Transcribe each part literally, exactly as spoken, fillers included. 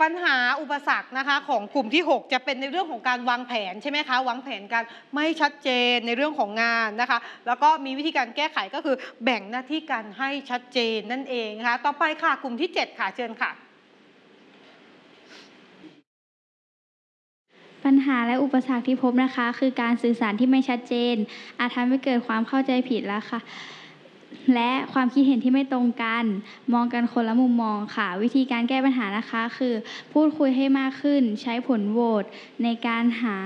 ปัญหาอุปสรรคนะคะของกลุ่มที่หกจะเป็นในเรื่องของการวางแผนใช่ไหมคะวางแผนการไม่ชัดเจนในเรื่องของงานนะคะแล้วก็มีวิธีการแก้ไขก็คือแบ่งหน้าที่กันให้ชัดเจนนั่นเองนะคะต่อไปค่ะกลุ่มที่เจ็ดค่ะเชิญค่ะปัญหาและอุปสรรคที่พบนะคะคือการสื่อสารที่ไม่ชัดเจนอาจทำให้เกิดความเข้าใจผิดแล้วค่ะและความคิดเห็นที่ไม่ตรงกันมองกันคนละมุมมองค่ะวิธีการแก้ปัญหานะคะคือพูดคุยให้มากขึ้นใช้ผลโหวตในการหา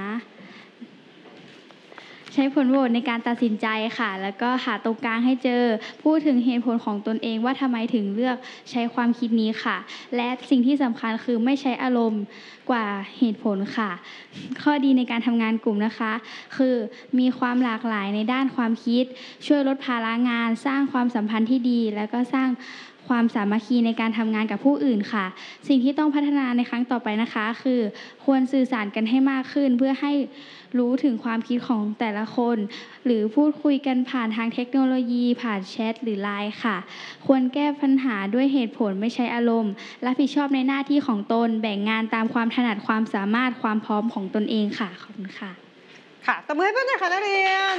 ใช้ผลโหวตในการตัดสินใจค่ะแล้วก็หาตรงกลางให้เจอพูดถึงเหตุผลของตนเองว่าทำไมถึงเลือกใช้ความคิดนี้ค่ะและสิ่งที่สำคัญคือไม่ใช้อารมณ์กว่าเหตุผลค่ะข้อดีในการทำงานกลุ่มนะคะคือมีความหลากหลายในด้านความคิดช่วยลดภาระงานสร้างความสัมพันธ์ที่ดีแล้วก็สร้างความสามัคคีในการทำงานกับผู้อื่นค่ะสิ่งที่ต้องพัฒนาในครั้งต่อไปนะคะคือควรสื่อสารกันให้มากขึ้นเพื่อให้รู้ถึงความคิดของแต่ละคนหรือพูดคุยกันผ่านทางเทคโนโลยีผ่านแชทหรือไลน์ค่ะควรแก้ปัญหาด้วยเหตุผลไม่ใช้อารมณ์รับผิดชอบในหน้าที่ของตนแบ่งงานตามความถนัดความสามารถความพร้อมของตนเองค่ะขอบคุณค่ะค่ะตบมือให้เพื่อนหน่อยค่ะนักเรียน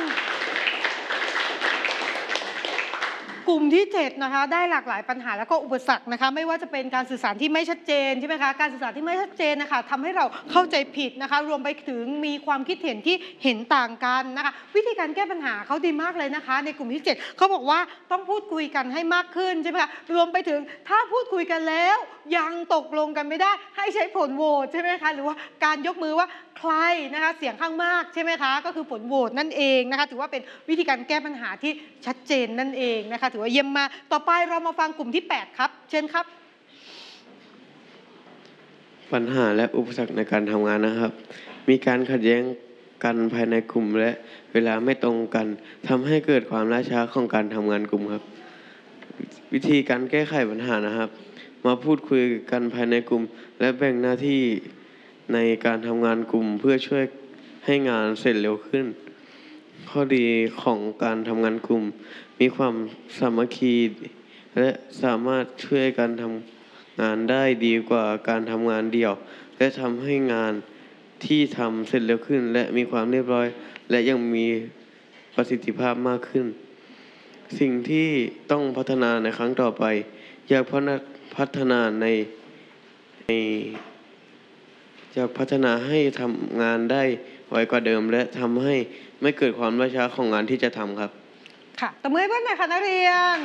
กลุ่มที่เจ็ดนะคะได้หลากหลายปัญหาแล้วก็อุปสรรคนะคะไม่ว่าจะเป็นการสื่อสารที่ไม่ชัดเจนใช่ไหมคะการสื่อสารที่ไม่ชัดเจนนะคะทำให้เราเข้าใจผิดนะคะรวมไปถึงมีความคิดเห็นที่เห็นต่างกันนะคะวิธีการแก้ปัญหาเขาดีมากเลยนะคะในกลุ่มที่เจ็ดเขาบอกว่าต้องพูดคุยกันให้มากขึ้นใช่ไหมคะรวมไปถึงถ้าพูดคุยกันแล้วยังตกลงกันไม่ได้ให้ใช้ผลโหวตใช่ไหมคะหรือว่าการยกมือว่าใครนะคะเสียงข้างมากใช่ไหมคะก็คือผลโหวตนั่นเองนะคะถือว่าเป็นวิธีการแก้ปัญหาที่ชัดเจนนั่นเองนะคะถือว่าเยี่ยมมากต่อไปเรามาฟังกลุ่มที่แปดครับเชิญครับปัญหาและอุปสรรคในการทำงานนะครับมีการขัดแย้งกันภายในกลุ่มและเวลาไม่ตรงกันทำให้เกิดความล่าช้าของการทำงานกลุ่มครับวิธีการแก้ไขปัญหานะครับมาพูดคุยกันภายในกลุ่มและแบ่งหน้าที่ในการทำงานกลุ่มเพื่อช่วยให้งานเสร็จเร็วขึ้นข้อดีของการทำงานกลุ่มมีความสามัคคีและสามารถช่วยกันทำงานได้ดีกว่าการทำงานเดี่ยวและทำให้งานที่ทำเสร็จเร็วขึ้นและมีความเรียบร้อยและยังมีประสิทธิภาพมากขึ้นสิ่งที่ต้องพัฒนาในครั้งต่อไปอยากพัฒนาในในอยากพัฒนาให้ทำงานได้ไวกว่าเดิมและทำให้ไม่เกิดความล่าช้าของงานที่จะทำครับค่ะตบมือให้เพื่อนหน่อยค่ะนักเรียน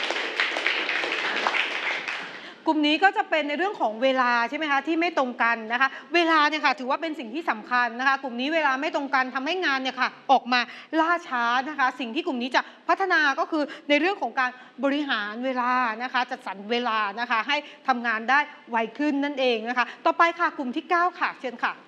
กลุ่มนี้ก็จะเป็นในเรื่องของเวลาใช่ไหมคะที่ไม่ตรงกันนะคะเวลาเนี่ยค่ะถือว่าเป็นสิ่งที่สำคัญนะคะกลุ่มนี้เวลาไม่ตรงกันทำให้งานเนี่ยค่ะออกมาล่าช้านะคะสิ่งที่กลุ่มนี้จะพัฒนาก็คือในเรื่องของการบริหารเวลานะคะจัดสรรเวลานะคะให้ทำงานได้ไวขึ้นนั่นเองนะคะต่อไปค่ะกลุ่มที่เก้าค่ะเชิญค่ะ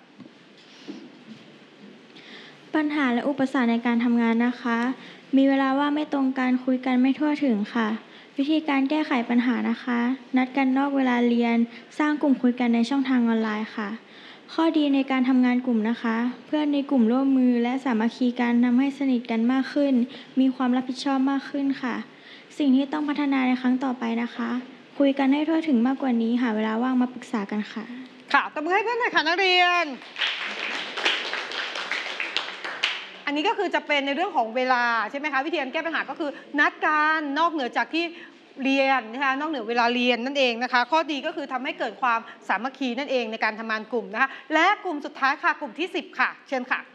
ปัญหาและอุปสรรคในการทำงานนะคะมีเวลาว่าไม่ตรงกันคุยกันไม่ทั่วถึงค่ะวิธีการแก้ไขปัญหานะคะนัดกันนอกเวลาเรียนสร้างกลุ่มคุยกันในช่องทางออนไลน์ค่ะข้อดีในการทำงานกลุ่มนะคะเพื่อนในกลุ่มร่วมมือและสามัคคีกันทำให้สนิทกันมากขึ้นมีความรับผิดชอบมากขึ้นค่ะสิ่งที่ต้องพัฒนาในครั้งต่อไปนะคะคุยกันให้ทั่วถึงมากกว่านี้หาเวลาว่างมาปรึกษากันค่ะค่ะตบมือให้เพื่อนหน่อยค่ะนักเรียนอันนี้ก็คือจะเป็นในเรื่องของเวลาใช่ไหมคะวิธีการแก้ปัญหาก็คือนัดกันนอกเหนือจากที่เรียนนะคะนอกเหนือเวลาเรียนนั่นเองนะคะข้อดีก็คือทำให้เกิดความสามัคคีนั่นเองในการทำงานกลุ่มนะคะและกลุ่มสุดท้ายค่ะกลุ่มที่สิบค่ะเชิญค่ะ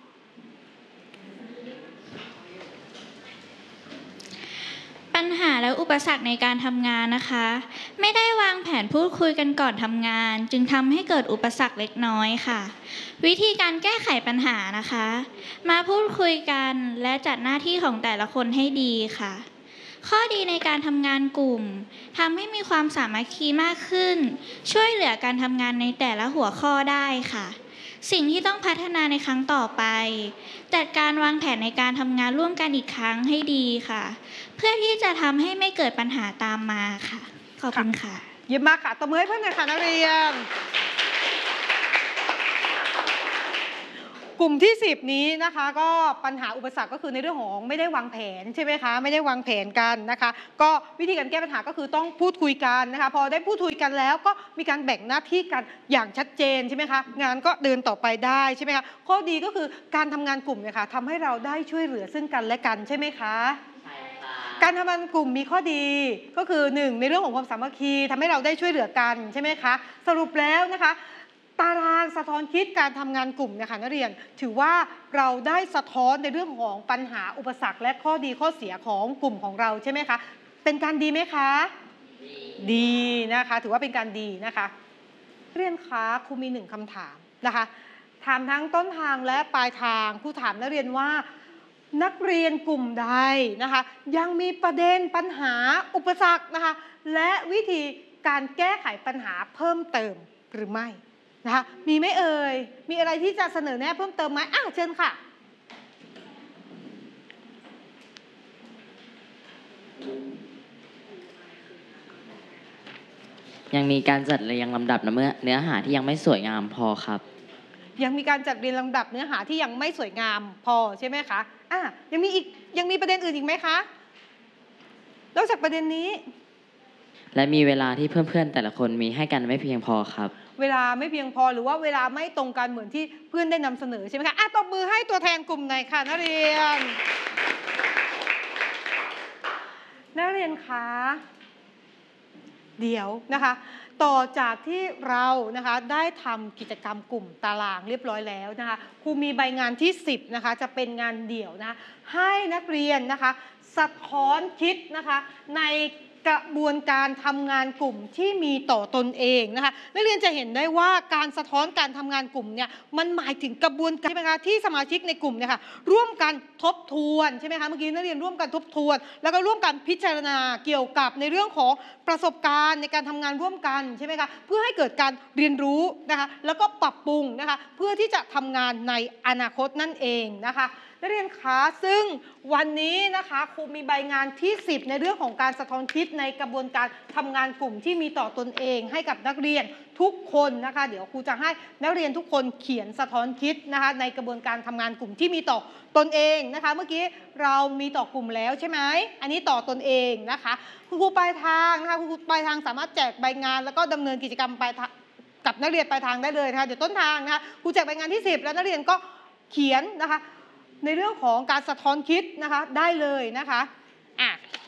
ปัญหาและอุปสรรคในการทำงานนะคะไม่ได้วางแผนพูดคุยกันก่อนทำงานจึงทำให้เกิดอุปสรรคเล็กน้อยค่ะวิธีการแก้ไขปัญหานะคะมาพูดคุยกันและจัดหน้าที่ของแต่ละคนให้ดีค่ะข้อดีในการทำงานกลุ่มทำให้มีความสามัคคีมากขึ้นช่วยเหลือการทำงานในแต่ละหัวข้อได้ค่ะสิ่งที่ต้องพัฒนาในครั้งต่อไปจัดการวางแผนในการทำงานร่วมกันอีกครั้งให้ดีค่ะเพื่อที่จะทำให้ไม่เกิดปัญหาตามมาค่ะขอบคุณค่ะเยี่ยมมากค่ะตบมือให้เพื่อนหน่อยค่ะนักเรียนกลุ่มที่สิบนี้นะคะก็ปัญหาอุปสรรคก็คือในเรื่องของไม่ได้วางแผนใช่ไหมคะไม่ได้วางแผนกันนะคะก็วิธีการแก้ปัญหาก็คือต้องพูดคุยกันนะคะพอได้พูดคุยกันแล้วก็มีการแบ่งหน้าที่กันอย่างชัดเจนใช่ไหมคะงานก็เดินต่อไปได้ใช่ไหมคะข้อดีก็คือการทำงานกลุ่มเนี่ยค่ะทำให้เราได้ช่วยเหลือซึ่งกันและกันใช่ไหมคะการทำงานกลุ่มมีข้อดีก็คือหนึ่งในเรื่องของความสามัคคีทำให้เราได้ช่วยเหลือกันใช่ไหมคะสรุปแล้วนะคะตารางสะท้อนคิดการทำงานกลุ่มนะคะนักเรียนถือว่าเราได้สะท้อนในเรื่องของปัญหาอุปสรรคและข้อดีข้อเสียของกลุ่มของเราใช่ไหมคะเป็นการดีไหมคะดีนะคะถือว่าเป็นการดีนะคะเรียนคะครูมีหนึ่งคำถามนะคะถามทั้งต้นทางและปลายทางครูถามนักเรียนว่านักเรียนกลุ่มใดนะคะยังมีประเด็นปัญหาอุปสรรคนะคะและวิธีการแก้ไขปัญหาเพิ่มเติมหรือไม่นะคะมีไหมเอ่ยมีอะไรที่จะเสนอแนะเพิ่มเติมไหมอ่ะเชิญค่ะยังมีการจัดเรียงลำดับเนื้อเนื้อหาที่ยังไม่สวยงามพอครับยังมีการจัดเรียงลำดับเนื้อหาที่ยังไม่สวยงามพอใช่ไหมคะอ่ะยังมีอีกยังมีประเด็นอื่นอีกไหมคะนอกจากประเด็นนี้และมีเวลาที่เพื่อนๆแต่ละคนมีให้กันไม่เพียงพอครับเวลาไม่เพียงพอหรือว่าเวลาไม่ตรงกันเหมือนที่เพื่อนได้นำเสนอใช่ไหมคะอ่ะตบมือให้ตัวแทนกลุ่มหน่อยค่ะนักเรียนนักเรียนคะเดี๋ยวนะคะต่อจากที่เรานะคะได้ทำกิจกรรมกลุ่มตารางเรียบร้อยแล้วนะคะครูมีใบงานที่สิบนะคะจะเป็นงานเดี่ยวนะคะให้นักเรียนนะคะสะท้อนคิดนะคะในกระบวนการทำงานกลุ่มที่มีต่อตนเองนะคะนักเรียนจะเห็นได้ว่าการสะท้อนการทำงานกลุ่มเนี่ยมันหมายถึงกระบวนการใช่ไหมคะที่สมาชิกในกลุ่มเนี่ยค่ะร่วมกันทบทวนใช่ไหมคะเมื่อกี้นักเรียนร่วมกันทบทวนแล้วก็ร่วมกันพิจารณาเกี่ยวกับในเรื่องของประสบการณ์ในการทำงานร่วมกันใช่ไหมคะเพื่อให้เกิดการเรียนรู้นะคะแล้วก็ปรับปรุงนะคะเพื่อที่จะทำงานในอนาคตนั่นเองนะคะนักเรียนคะซึ่งวันนี้นะคะครูมีใบงานที่สิบในเรื่องของการสะท้อนคิดในกระบวนการทำงานกลุ่มที่มีต่อตนเองให้กับนักเรียนทุกคนนะคะเดี๋ยวครูจะให้นักเรียนทุกคนเขียนสะท้อนคิดนะคะในกระบวนการทำงานกลุ่มที่มีต่อตนเองนะคะเมื่อกี้เรามีต่อกลุ่มแล้วใช่ไหมอันนี้ต่อตนเองนะคะคุณครูปลายทางนะคะคุณครูปลายทางสามารถแจกใบงานแล้วก็ดำเนินกิจกรรมปลายกับนักเรียนปลายทางได้เลยนะคะเดี๋ยวต้นทางนะคะครูแจกใบงานที่สิบแล้วนักเรียนก็เขียนนะคะในเรื่องของการสะท้อนคิดนะคะได้เลยนะคะอ่ะ